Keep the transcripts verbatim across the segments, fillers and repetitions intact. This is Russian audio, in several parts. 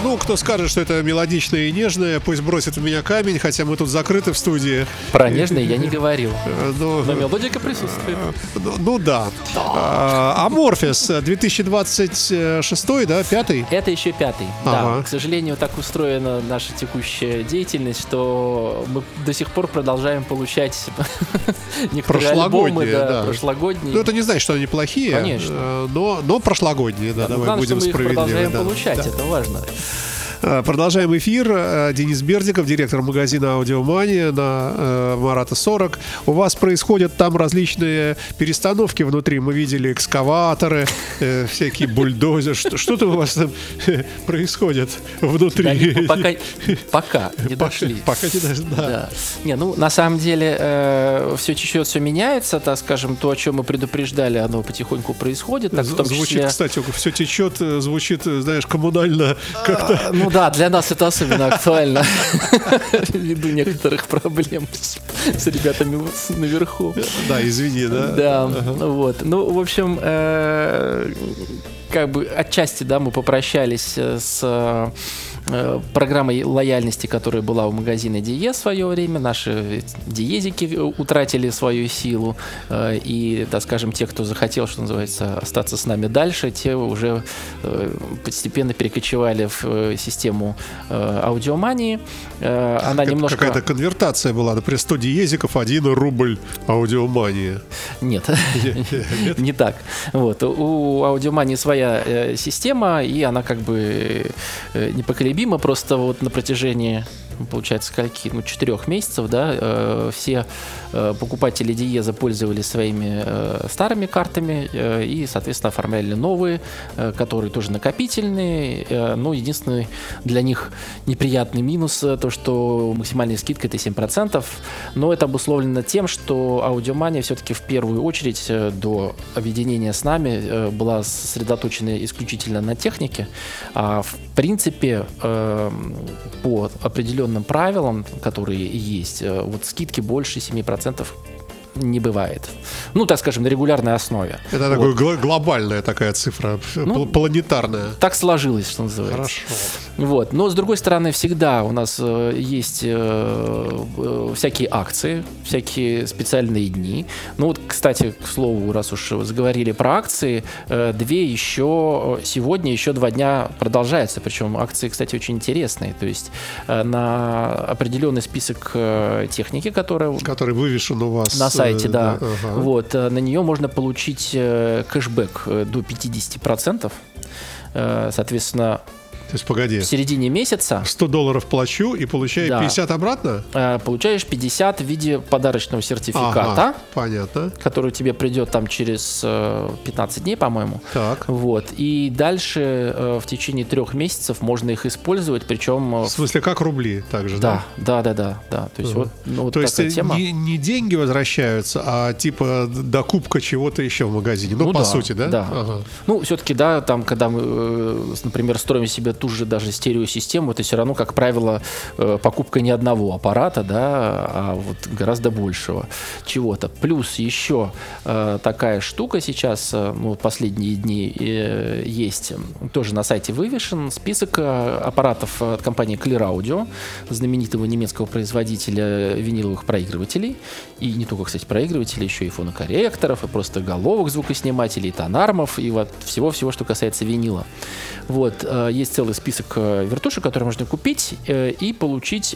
Ну, кто скажет, что это мелодичное и нежное, пусть бросит в меня камень, хотя мы тут закрыты в студии. Про нежное я не говорил. Но, но мелодика присутствует. Ну, ну да. Аморфис, две тысячи двадцать шестой, да, пятый? Это еще пятый, ага. да. К сожалению, так устроена наша текущая деятельность, что мы до сих пор продолжаем получать некоторые альбомы, да, да. прошлогодние. Ну, это не значит, что они плохие. Конечно. Но, но прошлогодние, да, да, давай главное, будем что мы справедливы. Их продолжаем да. получать, да. это важно. Продолжаем эфир. Денис Бердиков, директор магазина «Аудиомания» на э, Марата сорок. У вас происходят там различные перестановки внутри. Мы видели экскаваторы, э, всякие бульдозеры. Что, что-то у вас там происходит внутри. Да, пока, пока не дошли. Пока не дошли, да. да. Не, ну, на самом деле, э, все течет, все меняется. Так скажем, то, о чем мы предупреждали, оно потихоньку происходит. Так, в том звучит, числе... кстати, все течет, звучит, знаешь, коммунально как-то... Ну да, для нас это особенно актуально ввиду некоторых проблем с, с ребятами наверху. Да, извини, да. Да, ага. Вот. Ну, в общем, э, как бы отчасти, да, мы попрощались с программой лояльности, которая была у магазина Диез в свое время. Наши диезики утратили свою силу. И, так скажем, те, кто захотел, что называется, остаться с нами дальше, те уже постепенно перекочевали в систему аудиомании. Она как, немножко... Какая-то конвертация была. Например, сто диезиков, один рубль аудиомании. Нет, не так. Вот. У аудиомании своя система, и она как бы непоколебима. Просто вот на протяжении, получается, скольки, ну, четырех месяцев, да, э, все э, покупатели Диеза пользовались своими э, старыми картами э, и, соответственно, оформляли новые, э, которые тоже накопительные. Э, но единственный для них неприятный минус то, что максимальная скидка это семь процентов. Но это обусловлено тем, что аудиомания все-таки в первую очередь э, до объединения с нами э, была сосредоточена исключительно на технике. А в принципе, э, по определенным правилам, которые есть, вот скидки больше семь процентов не бывает. Ну, так скажем, на регулярной основе. Это вот. Такая гл- глобальная такая цифра, ну, планетарная. Так сложилось, что называется. Хорошо. Вот. Но, с другой стороны, всегда у нас э, есть э, э, всякие акции, всякие специальные дни. Ну, вот, кстати, к слову, раз уж заговорили про акции, э, две еще сегодня, еще два дня продолжаются. Причем акции, кстати, очень интересные. То есть э, на определенный список э, техники, которая... Который вывешен у вас... На сайте, да. да ага. Вот, на нее можно получить кэшбэк до пятьдесят процентов. Соответственно, То есть, погоди. В середине месяца сто долларов плачу и получаю да. пятьдесят обратно? Э, получаешь пятьдесят в виде подарочного сертификата. Ага, понятно. Который тебе придет там через э, пятнадцать дней, по-моему. Так. Вот. И дальше э, в течение трех месяцев можно их использовать, причем... В смысле, как рубли также, да? Да, да, да, да. да. То есть, uh-huh. вот, ну, вот То такая есть тема. Не, не деньги возвращаются, а типа докупка чего-то еще в магазине. Ну, ну по да, сути, да? Да. Ага. Ну, все-таки, да, там, когда мы, например, строим себе ту же даже стереосистему, это все равно, как правило, покупка не одного аппарата, да, а вот гораздо большего чего-то. Плюс еще э, такая штука сейчас, ну, последние дни э, есть, тоже на сайте вывешен список аппаратов от компании Clear Audio, знаменитого немецкого производителя виниловых проигрывателей. И не только, кстати, проигрывателей, еще и фонокорректоров, и просто головок звукоснимателей, и тонармов, и вот всего-всего, что касается винила. Вот, э, есть целый список вертушек, которые можно купить э, и получить,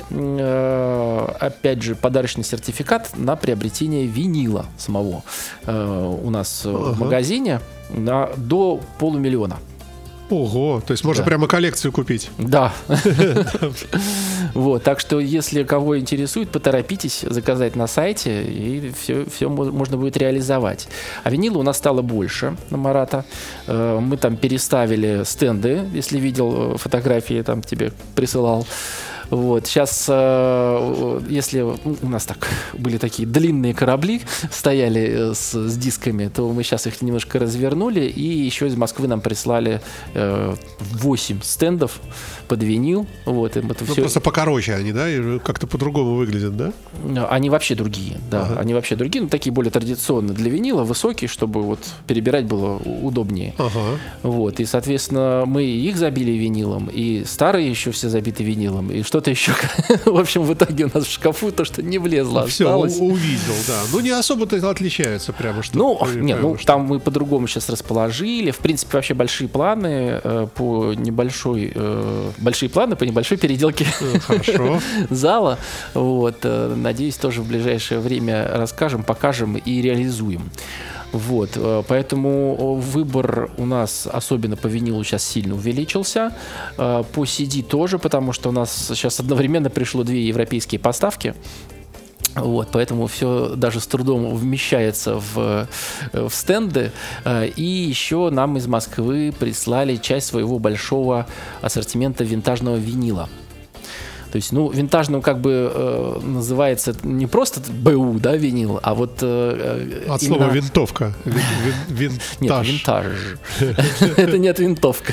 э, опять же, подарочный сертификат на приобретение винила самого э, у нас ага. в магазине на, до полумиллиона. Ого, то есть можно да. прямо коллекцию купить. Да. Вот, так что, если кого интересует, поторопитесь заказать на сайте, и все, все можно будет реализовать. А винила у нас стало больше на Марата. Мы там переставили стенды, если видел фотографии, там тебе присылал. Вот. Сейчас, если у нас так были такие длинные корабли, стояли с, с дисками, то мы сейчас их немножко развернули, и еще из Москвы нам прислали восемь стендов под винил. Вот, это ну, все... просто покороче они, да? И как-то по-другому выглядят, да? Они вообще другие, да. Ага. Они вообще другие, но такие более традиционные для винила, высокие, чтобы вот перебирать было удобнее. Ага. Вот, и, соответственно, мы их забили винилом, и старые еще все забиты винилом, и что-то еще. В общем, в итоге у нас в шкафу то, что не влезло, все, осталось. Увидел, да. Ну, не особо-то отличаются прямо что. Ну, нет, ну, там мы по-другому сейчас расположили. В принципе, вообще большие планы э, по небольшой... Э, большие планы по небольшой переделке Хорошо. зала. Вот, э, надеюсь, тоже в ближайшее время расскажем, покажем и реализуем. Вот, поэтому выбор у нас, особенно по винилу, сейчас сильно увеличился. По си ди тоже, потому что у нас сейчас одновременно пришло две европейские поставки. Вот, поэтому все даже с трудом вмещается в, в стенды. И еще нам из Москвы прислали часть своего большого ассортимента винтажного винила. То есть, ну, винтажным как бы э, называется не просто БУ, да, винил, а вот... Э, От именно... слова винтовка. Вин, вин, винтаж. Нет, винтаж. Это не от винтовка.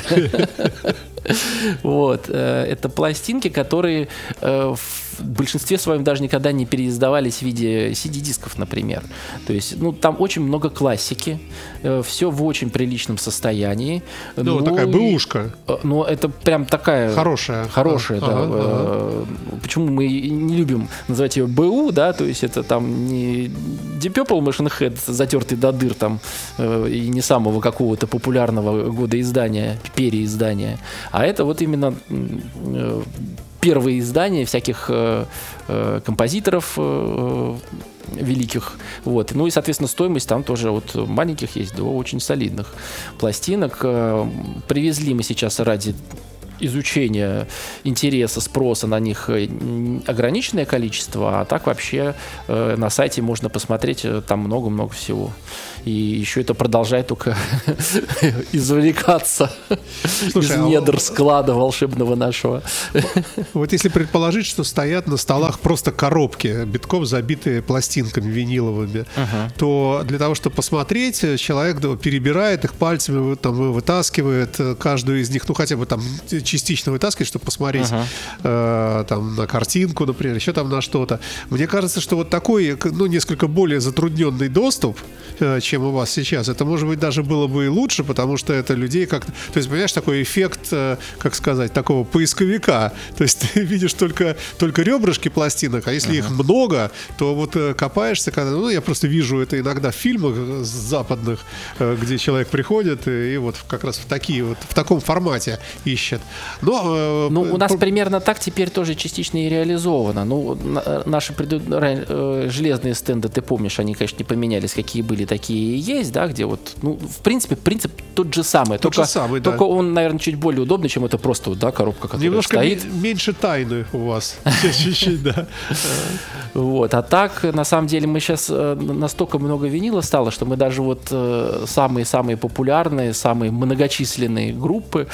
Вот. Это пластинки, которые в большинстве своем даже никогда не переиздавались в виде си ди-дисков, например. То есть, ну, там очень много классики, все в очень приличном состоянии. Ну, ну такая бэушка. Ну, это прям такая... Хорошая. Хорошая, да. Ага, ага. Почему мы не любим называть ее БУ, да, то есть это там не Deep Purple Machine Head, затертый до дыр там, и не самого какого-то популярного года издания, переиздания, а это вот именно первые издания всяких э, э, композиторов э, великих. Вот. Ну и, соответственно, стоимость там тоже от маленьких есть до очень солидных пластинок. Э, привезли мы сейчас ради изучения интереса, спроса на них ограниченное количество, а так вообще э, на сайте можно посмотреть, там много-много всего. И еще это продолжает только извлекаться из недр склада волшебного нашего. Вот если предположить, что стоят на столах просто коробки, битком забитые пластинками виниловыми, то для того, чтобы посмотреть, человек перебирает их пальцами, там, вытаскивает каждую из них, ну хотя бы там частично вытаскивает, чтобы посмотреть э, там, на картинку, например, еще там на что-то. Мне кажется, что вот такой, ну, несколько более затрудненный доступ, э, чем у вас сейчас, это, может быть, даже было бы и лучше, потому что это людей как-то... То есть, понимаешь, такой эффект, э, как сказать, такого поисковика. То есть ты видишь только, только ребрышки пластинок, а если uh-huh. их много, то вот э, копаешься, когда... Ну, я просто вижу это иногда в фильмах западных, э, где человек приходит и, и вот как раз в такие вот, в таком формате ищет. Но, ну, у нас по... примерно так теперь тоже частично и реализовано. Ну, на, наши преду... э, железные стенды, ты помнишь, они, конечно, не поменялись, какие были, такие и есть, да, где вот, ну, в принципе, принцип тот же самый. Тот только, же самый, только да. он, наверное, чуть более удобный, чем это просто, да, коробка, которая немножко стоит. Немножко меньше тайны у вас. Чуть-чуть, да. Вот, а так, на самом деле, мы сейчас настолько много винила стало, что мы даже вот самые-самые популярные, самые многочисленные группы,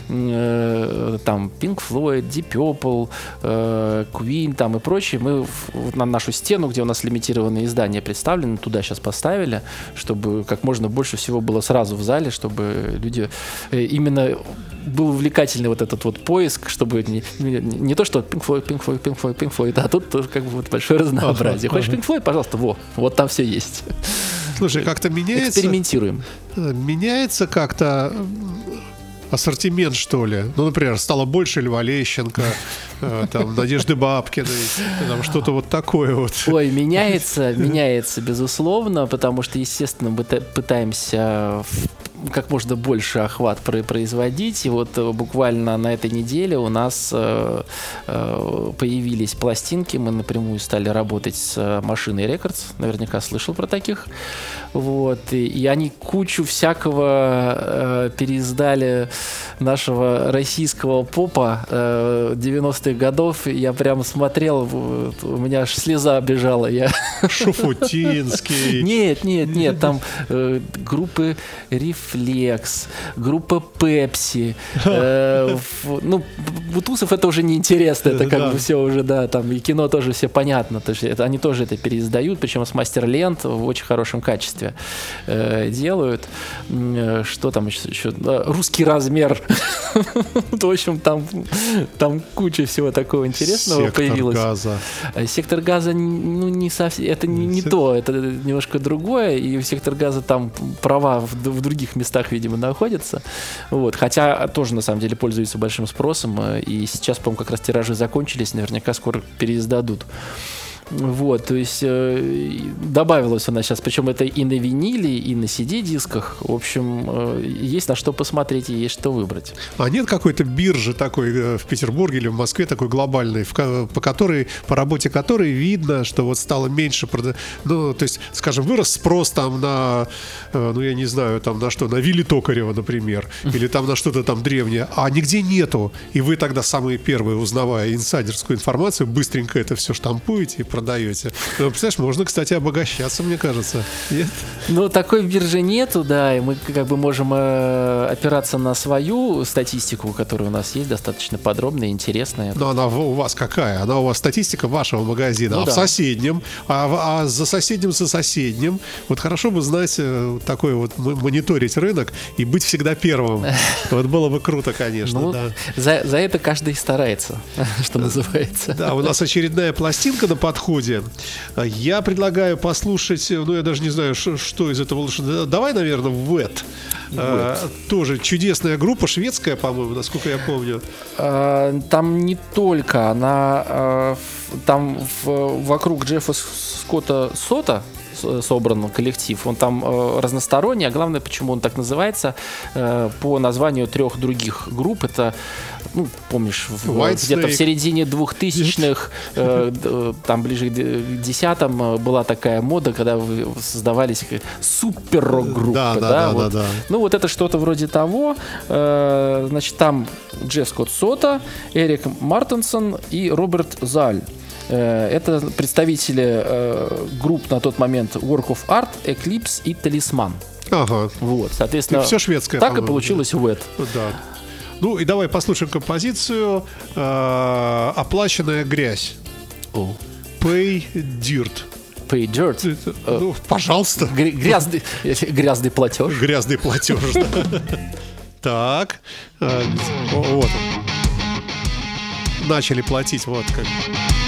там Pink Floyd, Deep Purple, э, Queen там и прочие, мы в, на нашу стену, где у нас лимитированные издания представлены, туда сейчас поставили, чтобы как можно больше всего было сразу в зале, чтобы люди э, именно был увлекательный вот этот вот поиск, чтобы не, не, не то, что Pink Floyd, Pink Floyd, Pink Floyd, Pink Floyd, а тут тоже как бы вот большое разнообразие. Хочешь Pink Floyd, пожалуйста, во, вот там все есть. Слушай, как-то меняется... Экспериментируем. Меняется как-то... ассортимент, что ли. Ну, например, стало больше Льва Лещенко, э, там, Надежды Бабкиной, там, что-то вот такое вот. Ой, меняется, меняется, безусловно, потому что, естественно, мы пытаемся как можно больше охват производить. И вот буквально на этой неделе у нас э, э, появились пластинки. Мы напрямую стали работать с Машиной Рекордс. Наверняка слышал про таких. Вот. И, и они кучу всякого э, переиздали нашего российского попа э, девяностых годов. Я прям смотрел, у меня аж слеза бежала. Я... Шуфутинский. Нет, нет, нет, там э, группы Рефлекс, группа Пепси. Э, в, ну, Бутусов это уже неинтересно, это как да. бы все уже, да, там и кино тоже все понятно. То есть это, они тоже это переиздают, причем с Мастер-Ленд в очень хорошем качестве э, делают. Что там еще? еще? Русский размер. В общем, там, там куча всего такого интересного Сектор появилось. Газа. Сектор газа, ну, не совсем, это не, не то, это немножко другое, и у Сектор Газа там права в, в других местах, видимо, находятся. Вот. Хотя тоже, на самом деле, пользуется большим спросом, и сейчас, по-моему, как раз тиражи закончились, наверняка скоро переиздадут. Вот, то есть э, добавилась она сейчас, причем это и на виниле, и на си ди-дисках. В общем, э, есть на что посмотреть и есть что выбрать. А нет какой-то биржи такой в Петербурге или в Москве такой глобальной, в, по которой, по работе которой видно, что вот стало меньше, ну, то есть, скажем, вырос спрос там на, ну, я не знаю, там на что, на Вилли Токарева, например, или там на что-то там древнее, а нигде нету. И вы тогда самые первые, узнавая инсайдерскую информацию, быстренько это все штампуете и продаете. Ну, представляешь, можно, кстати, обогащаться, мне кажется. Нет? Ну, такой биржи нету, да, и мы как бы можем э, опираться на свою статистику, которая у нас есть, достаточно подробная, интересная. Но она у вас какая? Она у вас статистика вашего магазина, ну, а да. в соседнем, а, а за соседним, за соседним. Вот хорошо бы знать такой вот, мониторить рынок и быть всегда первым. Вот было бы круто, конечно. Ну, да. за, за это каждый старается, что называется. Да, у нас очередная пластинка на подходе. Я предлагаю послушать, ну я даже не знаю, что, что из этого лучше. Давай, наверное, Wet. А, тоже чудесная группа, шведская, по-моему, насколько я помню. А, там не только, она а, там в, вокруг Джеффа Скотта Сота собран коллектив. Он там э, разносторонний, а главное, почему он так называется, э, по названию трех других групп. Это, ну, помнишь, в, где-то в середине двухтысячных, э, э, там ближе к десятым была такая мода, когда создавались супер-рок-группы. Да, да, да, вот. да, да. Ну, вот это что-то вроде того. Э, значит, там Джефф Скотт Сота, Эрик Мартенсон и Роберт Заль. Это представители э, групп на тот момент Work of Art, Eclipse и Талисман. Ага. Вот, соответственно, все шведское, так и получилось Wet. Да. Ну и давай послушаем композицию э, «Оплаченная грязь». Oh. Pay Dirt. Pay Dirt. Ну, пожалуйста. Грязный, грязный платеж. Грязный платеж, да. Так. Вот. Начали платить, вот как.